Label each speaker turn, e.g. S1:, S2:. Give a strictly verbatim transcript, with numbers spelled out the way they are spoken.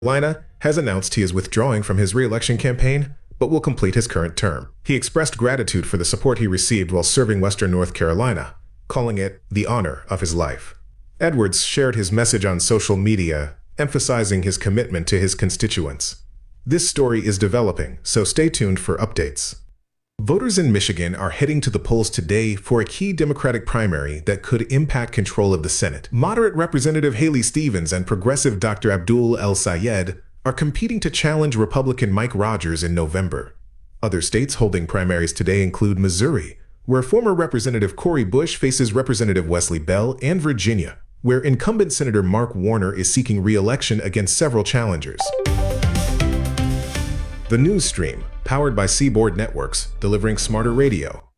S1: Carolina has announced he is withdrawing from his re-election campaign, but will complete his current term. He expressed gratitude for the support he received while serving Western North Carolina, calling it the honor of his life. Edwards shared his message on social media, emphasizing his commitment to his constituents. This story is developing, so stay tuned for updates. Voters in Michigan are heading to the polls today for a key Democratic primary that could impact control of the Senate. Moderate Representative Haley Stevens and progressive Doctor Abdul El-Sayed are competing to challenge Republican Mike Rogers in November. Other states holding primaries today include Missouri, where former Representative Cori Bush faces Representative Wesley Bell, and Virginia, where incumbent Senator Mark Warner is seeking re-election against several challengers. The news stream, powered by Seaboard Networks, delivering smarter radio.